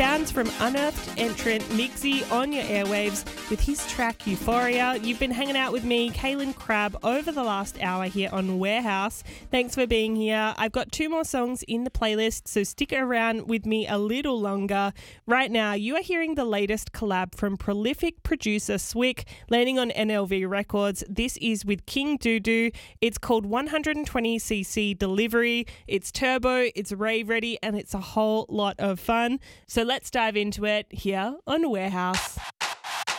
Sounds from unearthed entrant Migsy on your airwaves with his track Euphoria. You've been hanging out with me, Kaylin Crabb, over the last hour here on Warehouse. Thanks for being here. I've got 2 more songs in the playlist, so stick around with me a little longer. Right now, you are hearing the latest collab from prolific producer Swick, landing on NLV Records. This is with King Doodoo. It's called 120cc Delivery. It's turbo, it's rave ready, and it's a whole lot of fun. So let's dive into it here on Warehouse.